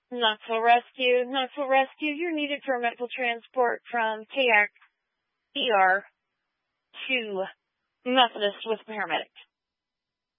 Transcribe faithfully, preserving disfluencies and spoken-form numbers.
Knoxville Rescue. Knoxville Rescue, you're needed for medical transport from K A C E R to Methodist with paramedics.